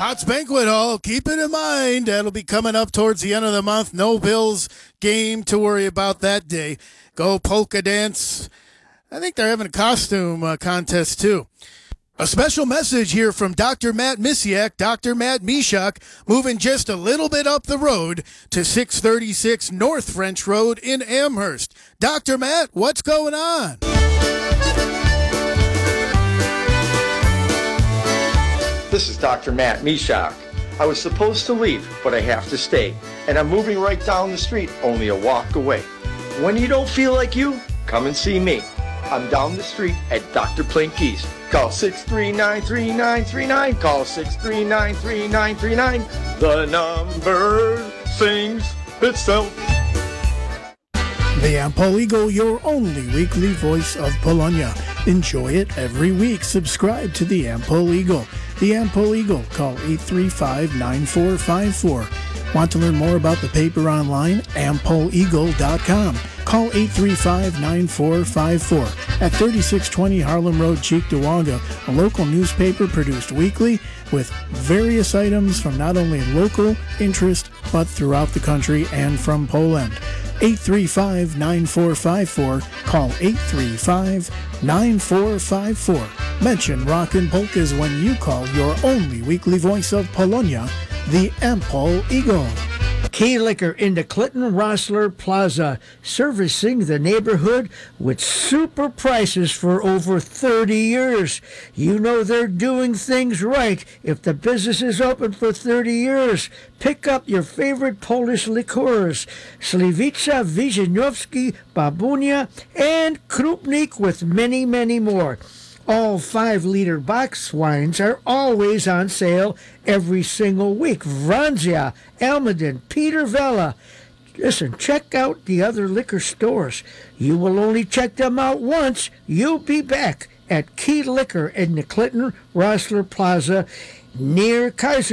Hots Banquet Hall, keep it in mind. That'll be coming up towards the end of the month. No Bills game to worry about that day. Go polka dance. I think they're having a costume contest, too. A special message here from Dr. Matt Misiak, Dr. Matt Mishak, moving just a little bit up the road to 636 North French Road in Amherst. Dr. Matt, what's going on? This is Dr. Matt Mishak. I was supposed to leave, but I have to stay. And I'm moving right down the street, only a walk away. When you don't feel like you, come and see me. I'm down the street at Dr. Plinky's. Call 639-3939. Call 639-3939. The number sings itself. The Ampol Eagle, your only weekly voice of Polonia. Enjoy it every week. Subscribe to the Ampol Eagle. The Ampol Eagle. Call 835-9454. Want to learn more about the paper online? AmpoliEagle.com. Call 835-9454. At 3620 Harlem Road, Cheektowaga, a local newspaper produced weekly with various items from not only local interest, but throughout the country and from Poland. 835-9454. Call 835-9454. Mention Rockin' Polkas when you call your only weekly voice of Polonia, the Ampol Eagle. Key Liquor in the Clinton Rossler Plaza, servicing the neighborhood with super prices for over 30 years. You know they're doing things right if the business is open for 30 years. Pick up your favorite Polish liqueurs, Sliwica, Wieniawski, Babunia, and Krupnik, with many, many more. All 5-liter box wines are always on sale every single week. Franzia, Almaden, Peter Vella. Listen, check out the other liquor stores. You will only check them out once. You'll be back at Key Liquor in the Clinton Rossler Plaza near Kaiser.